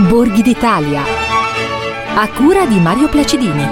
Borghi d'Italia, a cura di Mario Placidini.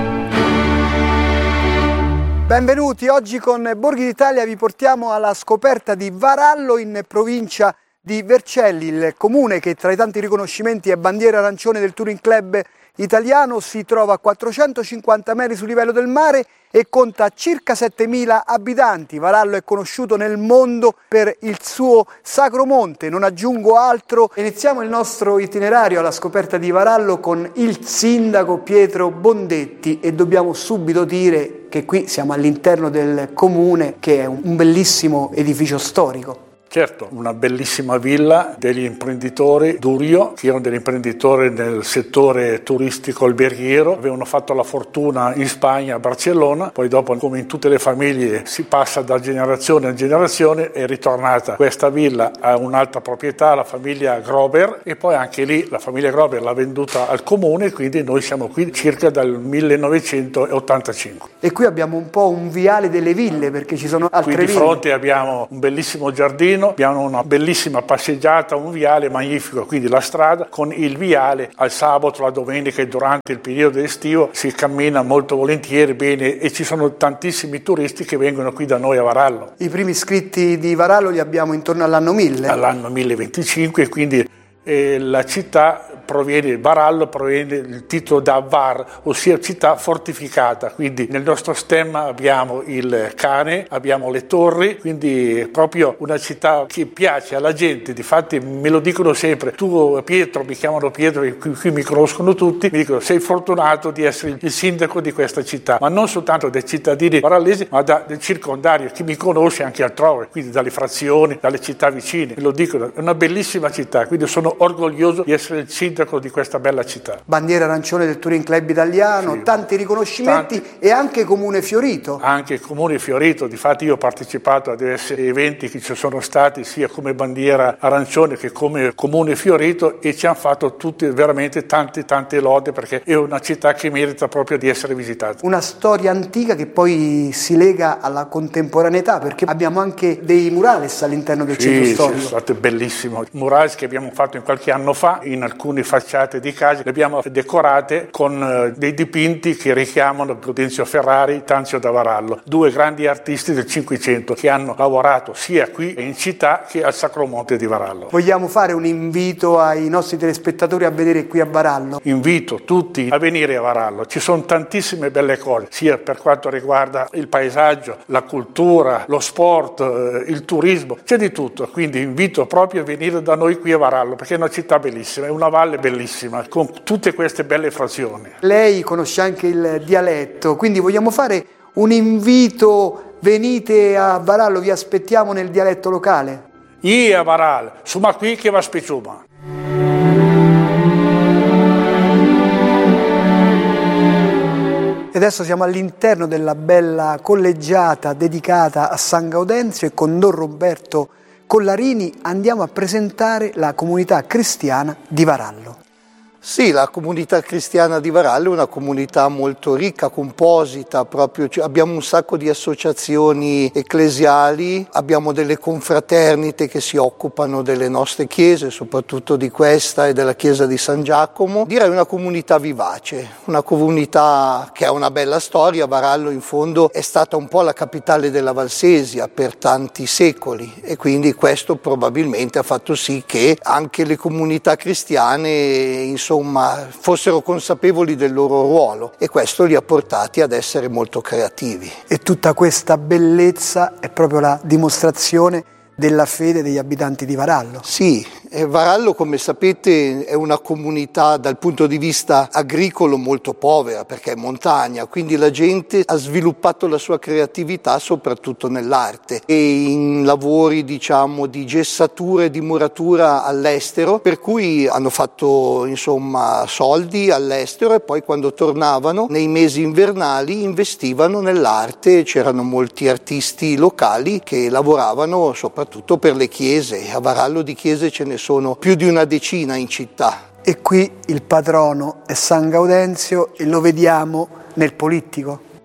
Benvenuti, oggi con Borghi d'Italia vi portiamo alla scoperta di Varallo in provincia di Vercelli, il comune che tra i tanti riconoscimenti è bandiera arancione del Touring Club italiano, si trova a 450 metri sul livello del mare e conta circa 7.000 abitanti. Varallo è conosciuto nel mondo per il suo Sacro Monte, non aggiungo altro. Iniziamo il nostro itinerario alla scoperta di Varallo con il sindaco Pietro Bondetti e dobbiamo subito dire che qui siamo all'interno del comune, che è un bellissimo edificio storico. Certo, una bellissima villa degli imprenditori Durio, che erano degli imprenditori nel settore turistico alberghiero, avevano fatto la fortuna in Spagna, a Barcellona, poi dopo, come in tutte le famiglie, si passa da generazione a generazione, è ritornata questa villa a un'altra proprietà, la famiglia Grober, e poi anche lì la famiglia Grober l'ha venduta al comune, quindi noi siamo qui circa dal 1985. E qui abbiamo un po' un viale delle ville, perché ci sono altre ville. Qui di fronte abbiamo un bellissimo giardino, abbiamo una bellissima passeggiata, un viale magnifico, quindi la strada con il viale al sabato, la domenica e durante il periodo estivo si cammina molto volentieri bene e ci sono tantissimi turisti che vengono qui da noi a Varallo. I primi iscritti di Varallo li abbiamo intorno all'anno 1000. All'anno 1025, quindi la città Varallo proviene il titolo da Var, ossia città fortificata, quindi nel nostro stemma abbiamo il cane, abbiamo le torri, quindi è proprio una città che piace alla gente. Difatti me lo dicono sempre, tu Pietro, mi chiamano Pietro, qui mi conoscono tutti, mi dicono sei fortunato di essere il sindaco di questa città, ma non soltanto dei cittadini varallesi, ma del circondario, chi mi conosce anche altrove, quindi dalle frazioni, dalle città vicine, me lo dicono, è una bellissima città, quindi sono orgoglioso di essere il sindaco di questa bella città. Bandiera arancione del Touring Club italiano, sì, tanti riconoscimenti, e anche comune fiorito. Anche comune fiorito, difatti io ho partecipato a diversi eventi che ci sono stati sia come bandiera arancione che come comune fiorito e ci hanno fatto tutti veramente tante lode, perché è una città che merita proprio di essere visitata. Una storia antica che poi si lega alla contemporaneità, perché abbiamo anche dei murales all'interno del centro storico. Sì, è stato bellissimo. Murales che abbiamo fatto qualche anno fa in alcune facciate di case, le abbiamo decorate con dei dipinti che richiamano Gaudenzio Ferrari, Tanzio da Varallo, due grandi artisti del Cinquecento che hanno lavorato sia qui in città che al Sacro Monte di Varallo. Vogliamo fare un invito ai nostri telespettatori a vedere qui a Varallo? Invito tutti a venire a Varallo, ci sono tantissime belle cose, sia per quanto riguarda il paesaggio, la cultura, lo sport, il turismo, c'è di tutto, quindi invito proprio a venire da noi qui a Varallo, perché è una città bellissima, è una valle bellissima, con tutte queste belle frazioni. Lei conosce anche il dialetto, quindi vogliamo fare un invito, venite a Varallo, vi aspettiamo nel dialetto locale. Io a Varallo, insomma qui che va speciuma. E adesso siamo all'interno della bella collegiata dedicata a San Gaudenzio e con Don Roberto Collarini andiamo a presentare la comunità cristiana di Varallo. Sì, la comunità cristiana di Varallo è una comunità molto ricca, composita, proprio abbiamo un sacco di associazioni ecclesiali, abbiamo delle confraternite che si occupano delle nostre chiese, soprattutto di questa e della chiesa di San Giacomo. Direi una comunità vivace, una comunità che ha una bella storia. Varallo in fondo è stata un po' la capitale della Valsesia per tanti secoli e quindi questo probabilmente ha fatto sì che anche le comunità cristiane fossero consapevoli del loro ruolo e questo li ha portati ad essere molto creativi. E tutta questa bellezza è proprio la dimostrazione della fede degli abitanti di Varallo. Sì, Varallo, come sapete, è una comunità dal punto di vista agricolo molto povera perché è montagna, quindi la gente ha sviluppato la sua creatività soprattutto nell'arte e in lavori di gessatura e di muratura all'estero, per cui hanno fatto soldi all'estero e poi quando tornavano nei mesi invernali investivano nell'arte. C'erano molti artisti locali che lavoravano soprattutto per le chiese. A Varallo di chiese ce ne sono più di una decina in città. E qui il patrono è San Gaudenzio e lo vediamo nel polittico.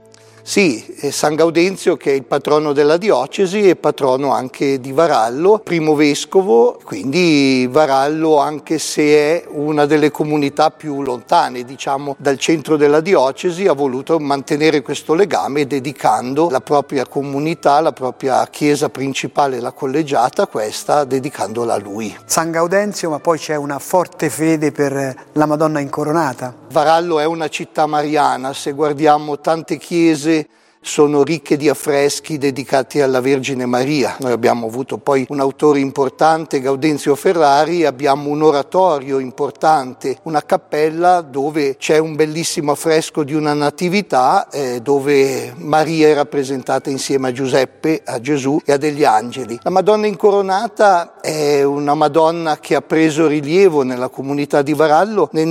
Sì, San Gaudenzio, che è il patrono della diocesi e patrono anche di Varallo, primo vescovo, quindi Varallo, anche se è una delle comunità più lontane, diciamo, dal centro della diocesi, ha voluto mantenere questo legame dedicando la propria comunità, la propria chiesa principale, la collegiata, questa dedicandola a lui. San Gaudenzio, ma poi c'è una forte fede per la Madonna Incoronata. Varallo è una città mariana, se guardiamo tante chiese sono ricche di affreschi dedicati alla Vergine Maria. Noi abbiamo avuto poi un autore importante, Gaudenzio Ferrari, abbiamo un oratorio importante, una cappella dove c'è un bellissimo affresco di una natività dove Maria è rappresentata insieme a Giuseppe, a Gesù e a degli angeli. La Madonna Incoronata è una Madonna che ha preso rilievo nella comunità di Varallo nel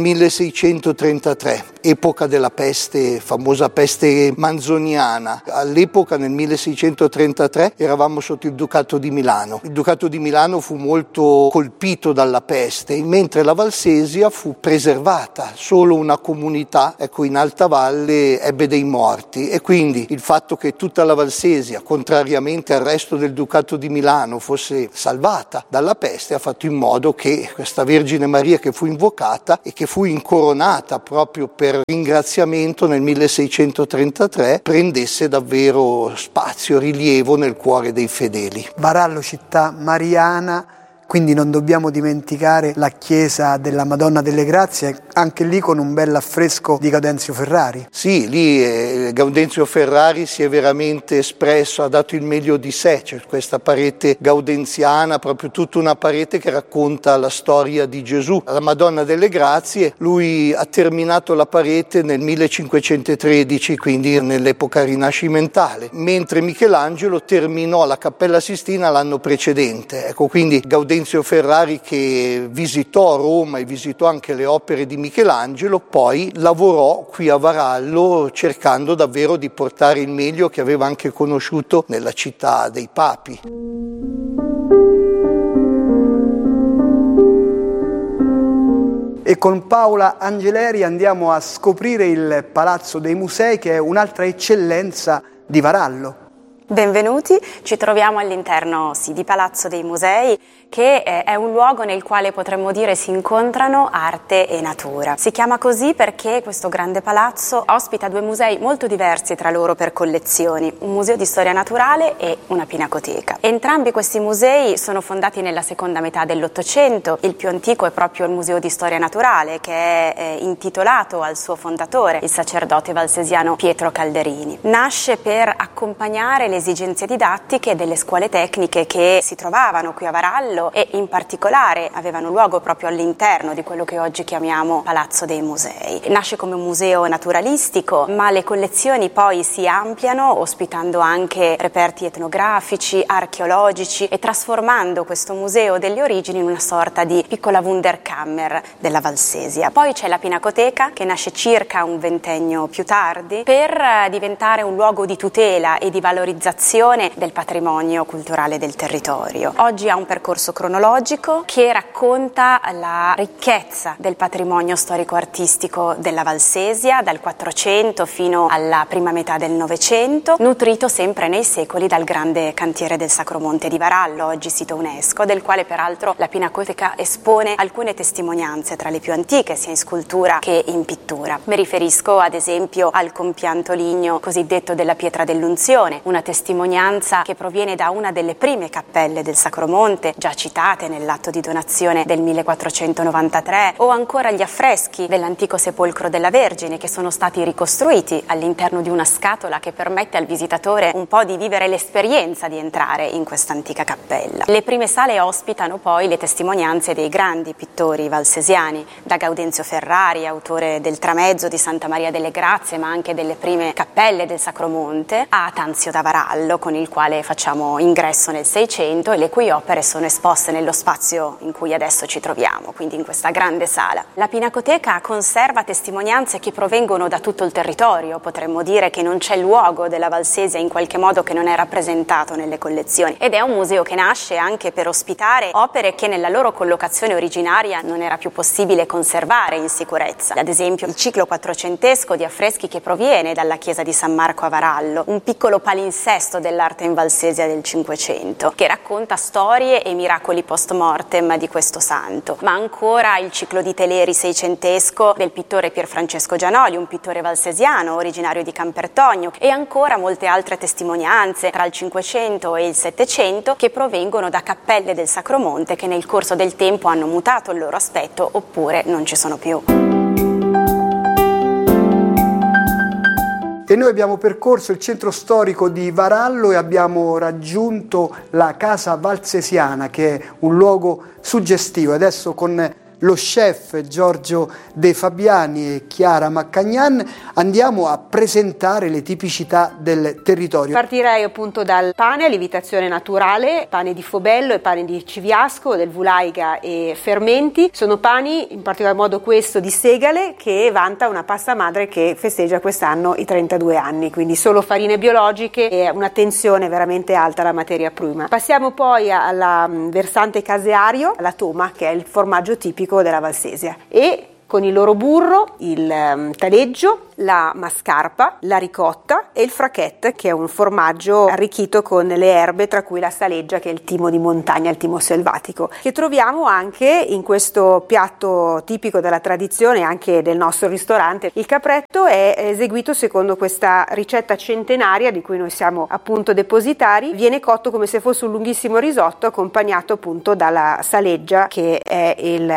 1633, epoca della peste, famosa peste manzoniana. All'epoca, nel 1633, eravamo sotto il Ducato di Milano. Il Ducato di Milano fu molto colpito dalla peste, mentre la Valsesia fu preservata. Solo una comunità, in Alta Valle, ebbe dei morti, e quindi il fatto che tutta la Valsesia, contrariamente al resto del Ducato di Milano, fosse salvata dalla peste, ha fatto in modo che questa Vergine Maria, che fu invocata e che fu incoronata proprio per ringraziamento nel 1633, prendesse davvero spazio, rilievo nel cuore dei fedeli. Varallo, città mariana, quindi non dobbiamo dimenticare la chiesa della Madonna delle Grazie, anche lì con un bel affresco di Gaudenzio Ferrari. Sì, lì Gaudenzio Ferrari si è veramente espresso, ha dato il meglio di sé, c'è questa parete gaudenziana, proprio tutta una parete che racconta la storia di Gesù. La Madonna delle Grazie, lui ha terminato la parete nel 1513, quindi nell'epoca rinascimentale, mentre Michelangelo terminò la Cappella Sistina l'anno precedente. Quindi Gaudenzio Ferrari, che visitò Roma e visitò anche le opere di Michelangelo, poi lavorò qui a Varallo cercando davvero di portare il meglio che aveva anche conosciuto nella città dei papi. E con Paola Angeleri andiamo a scoprire il Palazzo dei Musei, che è un'altra eccellenza di Varallo. Benvenuti, ci troviamo all'interno di Palazzo dei Musei, che è un luogo nel quale potremmo dire si incontrano arte e natura. Si chiama così perché questo grande palazzo ospita due musei molto diversi tra loro per collezioni, un museo di storia naturale e una pinacoteca. Entrambi questi musei sono fondati nella seconda metà dell'Ottocento. Il più antico è proprio il Museo di Storia Naturale, che è intitolato al suo fondatore, il sacerdote valsesiano Pietro Calderini. Nasce per accompagnare le esigenze didattiche delle scuole tecniche che si trovavano qui a Varallo e in particolare avevano luogo proprio all'interno di quello che oggi chiamiamo Palazzo dei Musei. Nasce come un museo naturalistico, ma le collezioni poi si ampliano ospitando anche reperti etnografici, archeologici e trasformando questo museo delle origini in una sorta di piccola Wunderkammer della Valsesia. Poi c'è la Pinacoteca, che nasce circa un ventennio più tardi per diventare un luogo di tutela e di valorizzazione del patrimonio culturale del territorio. Oggi ha un percorso cronologico che racconta la ricchezza del patrimonio storico-artistico della Valsesia dal 400 fino alla prima metà del Novecento, nutrito sempre nei secoli dal grande cantiere del Sacro Monte di Varallo, oggi sito UNESCO, del quale peraltro la Pinacoteca espone alcune testimonianze tra le più antiche, sia in scultura che in pittura. Mi riferisco ad esempio al compianto ligneo cosiddetto della Pietra dell'Unzione, una testimonianza che proviene da una delle prime cappelle del Sacro Monte, già citate nell'atto di donazione del 1493, o ancora gli affreschi dell'antico sepolcro della Vergine, che sono stati ricostruiti all'interno di una scatola che permette al visitatore un po' di vivere l'esperienza di entrare in questa antica cappella. Le prime sale ospitano poi le testimonianze dei grandi pittori valsesiani, da Gaudenzio Ferrari, autore del tramezzo di Santa Maria delle Grazie, ma anche delle prime cappelle del Sacro Monte, a Tanzio da Varallo. Varallo, con il quale facciamo ingresso nel Seicento e le cui opere sono esposte nello spazio in cui adesso ci troviamo, quindi in questa grande sala. La Pinacoteca conserva testimonianze che provengono da tutto il territorio. Potremmo dire che non c'è luogo della Valsesia in qualche modo che non è rappresentato nelle collezioni, ed è un museo che nasce anche per ospitare opere che nella loro collocazione originaria non era più possibile conservare in sicurezza. Ad esempio il ciclo quattrocentesco di affreschi che proviene dalla chiesa di San Marco a Varallo, un piccolo palinsesto dell'arte in Valsesia del Cinquecento, che racconta storie e miracoli post mortem di questo santo. Ma ancora il ciclo di teleri seicentesco del pittore Pier Francesco Gianoli, un pittore valsesiano originario di Campertogno, e ancora molte altre testimonianze tra il Cinquecento e il Settecento che provengono da cappelle del Sacromonte che nel corso del tempo hanno mutato il loro aspetto oppure non ci sono più. E noi abbiamo percorso il centro storico di Varallo e abbiamo raggiunto la casa valsesiana, che è un luogo suggestivo. Adesso con lo chef Giorgio De Fabiani e Chiara Maccagnan andiamo a presentare le tipicità del territorio. Partirei appunto dal pane a lievitazione naturale, pane di Fobello e pane di Civiasco, del Vulaiga e fermenti. Sono pani, in particolar modo questo di Segale, che vanta una pasta madre che festeggia quest'anno i 32 anni, quindi solo farine biologiche e un'attenzione veramente alta alla materia prima. Passiamo poi alla versante caseario, alla toma, che è il formaggio tipico della Valsesia, e con il loro burro, il taleggio, la mascarpa, la ricotta e il fracchette, che è un formaggio arricchito con le erbe, tra cui la saleggia, che è il timo di montagna, il timo selvatico, che troviamo anche in questo piatto tipico della tradizione anche del nostro ristorante. Il capretto è eseguito secondo questa ricetta centenaria di cui noi siamo appunto depositari. Viene cotto come se fosse un lunghissimo risotto, accompagnato appunto dalla saleggia, che è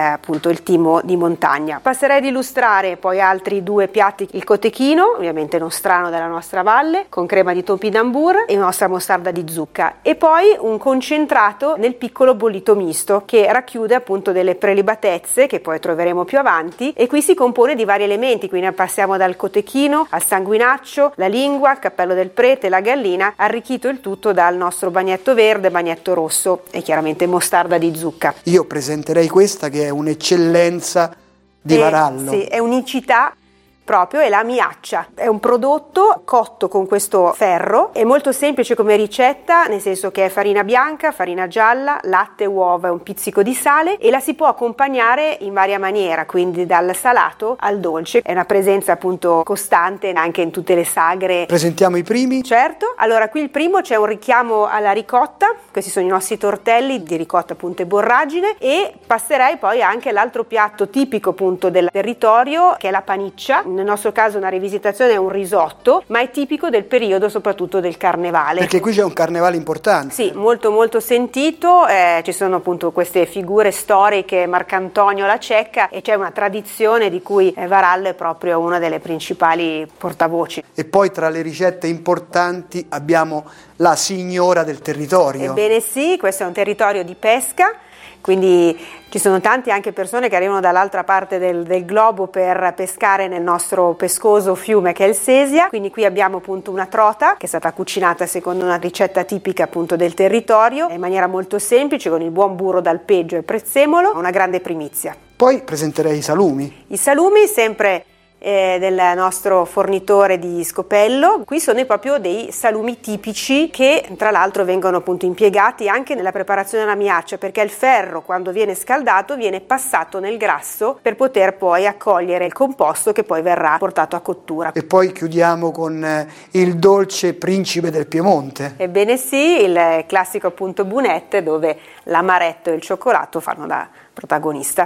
il timo di montagna. Passerei ad illustrare poi altri due piatti: il cotechino, ovviamente nostrano della nostra valle, con crema di topinambur e nostra mostarda di zucca, e poi un concentrato nel piccolo bollito misto, che racchiude appunto delle prelibatezze che poi troveremo più avanti, e qui si compone di vari elementi, quindi passiamo dal cotechino al sanguinaccio, la lingua, il cappello del prete, la gallina, arricchito il tutto dal nostro bagnetto verde, bagnetto rosso e chiaramente mostarda di zucca. Io presenterei questa, che è un'eccellenza di Varallo. Sì, è unicità proprio, è la miaccia. È un prodotto cotto con questo ferro, è molto semplice come ricetta, nel senso che è farina bianca, farina gialla, latte, uova e un pizzico di sale, e la si può accompagnare in varia maniera, quindi dal salato al dolce. È una presenza appunto costante anche in tutte le sagre. Presentiamo i primi? Certo, allora qui il primo c'è un richiamo alla ricotta, questi sono i nostri tortelli di ricotta appunto e borragine, e passerei poi anche all'altro piatto tipico appunto del territorio, che è la paniccia. Nel nostro caso una rivisitazione è un risotto, ma è tipico del periodo soprattutto del carnevale. Perché qui c'è un carnevale importante. Sì, molto molto sentito, ci sono appunto queste figure storiche, Marcantonio la Cecca, e c'è una tradizione di cui Varallo è proprio una delle principali portavoci. E poi tra le ricette importanti abbiamo la signora del territorio. Ebbene sì, questo è un territorio di pesca, quindi ci sono tante anche persone che arrivano dall'altra parte del globo per pescare nel nostro pescoso fiume che è il Sesia. Quindi qui abbiamo appunto una trota che è stata cucinata secondo una ricetta tipica appunto del territorio, in maniera molto semplice, con il buon burro d'alpeggio e prezzemolo, una grande primizia. Poi presenterei i salumi. I salumi sempre del nostro fornitore di Scopello. Qui sono proprio dei salumi tipici che tra l'altro vengono appunto impiegati anche nella preparazione della miaccia, perché il ferro, quando viene scaldato, viene passato nel grasso per poter poi accogliere il composto che poi verrà portato a cottura. E poi chiudiamo con il dolce principe del Piemonte. Ebbene sì, il classico appunto bunette, dove l'amaretto e il cioccolato fanno da protagonista.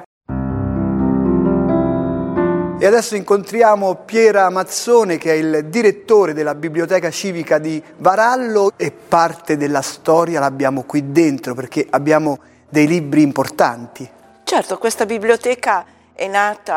E adesso incontriamo Piera Mazzone, che è il direttore della Biblioteca Civica di Varallo, e parte della storia l'abbiamo qui dentro perché abbiamo dei libri importanti. Certo, questa biblioteca è nata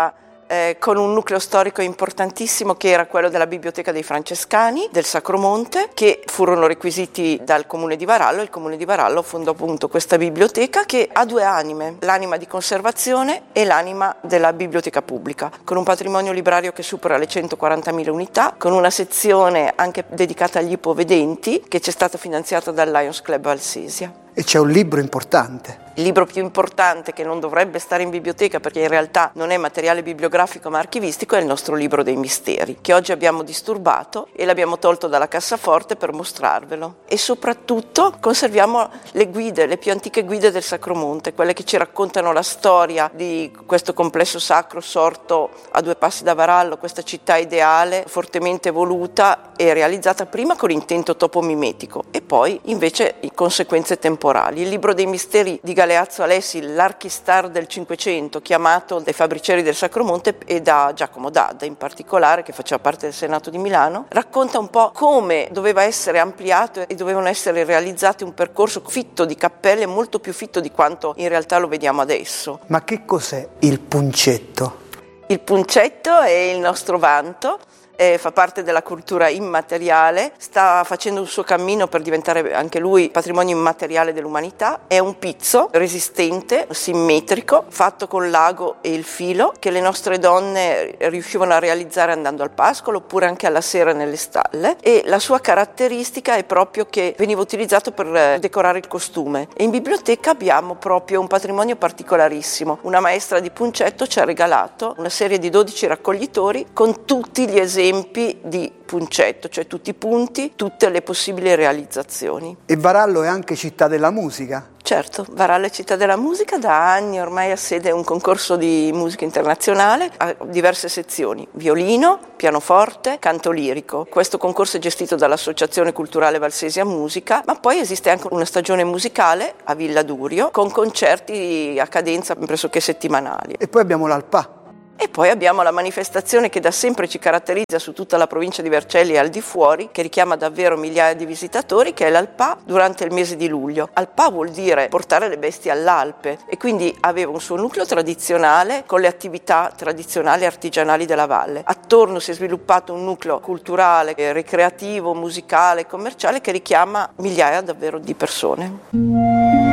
con un nucleo storico importantissimo che era quello della Biblioteca dei Francescani del Sacro Monte, che furono requisiti dal Comune di Varallo. Il Comune di Varallo fondò appunto questa biblioteca che ha due anime, l'anima di conservazione e l'anima della biblioteca pubblica, con un patrimonio librario che supera le 140.000 unità, con una sezione anche dedicata agli ipovedenti che ci è stata finanziata dal Lions Club Valsesia. E c'è un libro importante. Il libro più importante, che non dovrebbe stare in biblioteca perché in realtà non è materiale bibliografico ma archivistico, è il nostro libro dei misteri, che oggi abbiamo disturbato e l'abbiamo tolto dalla cassaforte per mostrarvelo. E soprattutto conserviamo le guide, le più antiche guide del Sacro Monte, quelle che ci raccontano la storia di questo complesso sacro sorto a 2 passi da Varallo, questa città ideale, fortemente voluta e realizzata prima con intento topomimetico e poi invece in conseguenze temporali. Il libro dei misteri di Galeazzo Alessi, l'archistar del Cinquecento, chiamato dai fabbricieri del Sacro Monte e da Giacomo D'Adda in particolare, che faceva parte del Senato di Milano, racconta un po' come doveva essere ampliato e dovevano essere realizzati un percorso fitto di cappelle, molto più fitto di quanto in realtà lo vediamo adesso. Ma che cos'è il puncetto? Il puncetto è il nostro vanto. Fa parte della cultura immateriale, sta facendo un suo cammino per diventare anche lui patrimonio immateriale dell'umanità. È un pizzo resistente, simmetrico, fatto con l'ago e il filo, che le nostre donne riuscivano a realizzare andando al pascolo oppure anche alla sera nelle stalle, e la sua caratteristica è proprio che veniva utilizzato per decorare il costume. E in biblioteca abbiamo proprio un patrimonio particolarissimo. Una maestra di puncetto ci ha regalato una serie di 12 raccoglitori con tutti gli esempi di puncetto, cioè tutti i punti, tutte le possibili realizzazioni. E Varallo è anche città della musica? Certo, Varallo è città della musica, da anni ormai ha sede un concorso di musica internazionale, ha diverse sezioni: violino, pianoforte, canto lirico. Questo concorso è gestito dall'Associazione Culturale Valsesia Musica, ma poi esiste anche una stagione musicale a Villa Durio con concerti a cadenza pressoché settimanali. E poi abbiamo l'Alpà. E poi abbiamo la manifestazione che da sempre ci caratterizza su tutta la provincia di Vercelli e al di fuori, che richiama davvero migliaia di visitatori, che è l'Alpà durante il mese di luglio. Alpà vuol dire portare le bestie all'Alpe e quindi aveva un suo nucleo tradizionale con le attività tradizionali e artigianali della valle. Attorno si è sviluppato un nucleo culturale, ricreativo, musicale, commerciale che richiama migliaia davvero di persone.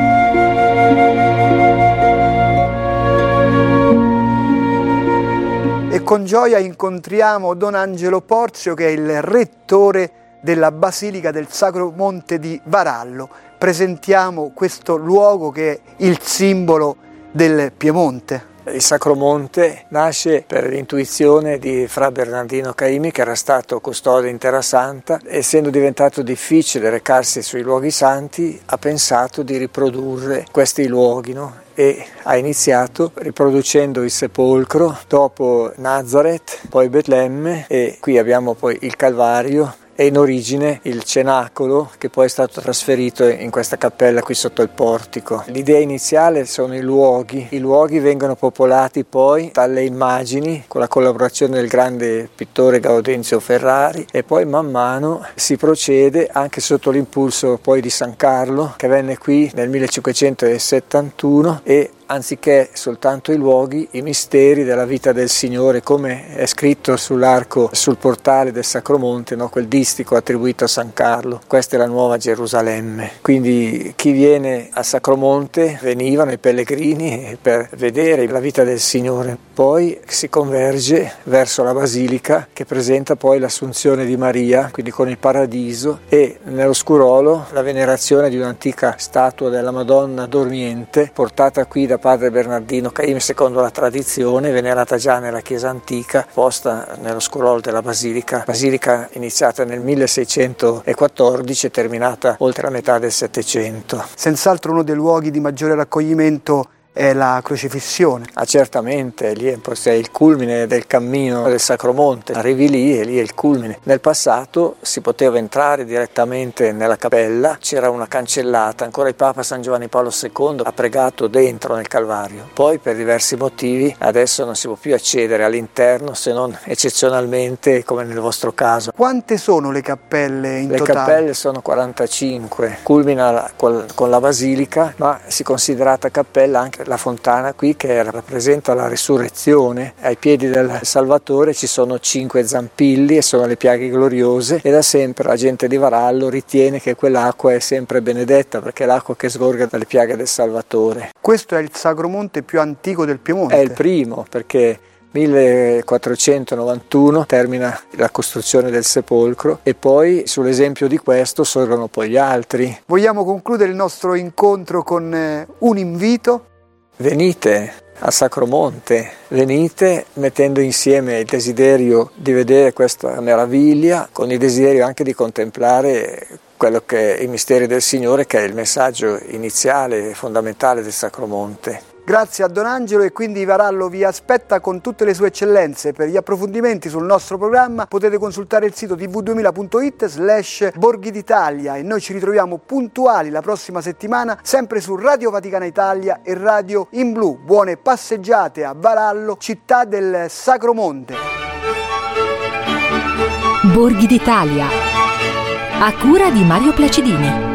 E con gioia incontriamo Don Angelo Porzio, che è il rettore della Basilica del Sacro Monte di Varallo. Presentiamo questo luogo che è il simbolo del Piemonte. Il Sacro Monte nasce per l'intuizione di Fra Bernardino Caimi, che era stato custode in Terra Santa. Essendo diventato difficile recarsi sui luoghi santi, ha pensato di riprodurre questi luoghi, no? E ha iniziato riproducendo il sepolcro, dopo Nazareth, poi Betlemme, e qui abbiamo poi il Calvario e in origine il cenacolo, che poi è stato trasferito in questa cappella qui sotto il portico. L'idea iniziale sono i luoghi vengono popolati poi dalle immagini con la collaborazione del grande pittore Gaudenzio Ferrari, e poi man mano si procede anche sotto l'impulso poi di San Carlo, che venne qui nel 1571, e anziché soltanto i luoghi, i misteri della vita del Signore, come è scritto sull'arco, sul portale del Sacro Monte, no? Quel distico attribuito a San Carlo. Questa è la nuova Gerusalemme. Quindi chi viene a Sacro Monte, venivano i pellegrini per vedere la vita del Signore. Poi si converge verso la Basilica, che presenta poi l'Assunzione di Maria, quindi con il Paradiso, e nell'oscurolo la venerazione di un'antica statua della Madonna dormiente, portata qui da padre Bernardino Caimi secondo la tradizione, venerata già nella chiesa antica, posta nell'oscurolo della basilica iniziata nel 1614 e terminata oltre la metà del Settecento. Senz'altro uno dei luoghi di maggiore raccoglimento è la crocifissione. Certamente, lì è il culmine del cammino del Sacro Monte, arrivi lì e lì è il culmine. Nel passato si poteva entrare direttamente nella cappella, c'era una cancellata, ancora il Papa San Giovanni Paolo II ha pregato dentro nel Calvario. Poi per diversi motivi adesso non si può più accedere all'interno, se non eccezionalmente come nel vostro caso. Quante sono le cappelle in totale? Le cappelle sono 45, culmina con la basilica, ma si è considerata cappella anche la fontana qui che rappresenta la risurrezione. Ai piedi del Salvatore ci sono 5 zampilli e sono le piaghe gloriose, e da sempre la gente di Varallo ritiene che quell'acqua è sempre benedetta perché è l'acqua che sgorga dalle piaghe del Salvatore. Questo è il Sacromonte più antico del Piemonte? È il primo, perché 1491 termina la costruzione del sepolcro e poi sull'esempio di questo sorgono poi gli altri. Vogliamo concludere il nostro incontro con un invito? Venite a Sacromonte, venite mettendo insieme il desiderio di vedere questa meraviglia con il desiderio anche di contemplare quello che è i misteri del Signore, che è il messaggio iniziale e fondamentale del Sacromonte. Grazie a Don Angelo, e quindi Varallo vi aspetta con tutte le sue eccellenze. Per gli approfondimenti sul nostro programma potete consultare il sito tv2000.it/Borghi d'Italia, e noi ci ritroviamo puntuali la prossima settimana sempre su Radio Vaticana Italia e Radio in Blu. Buone passeggiate a Varallo, città del Sacromonte. Borghi d'Italia, a cura di Mario Placidini.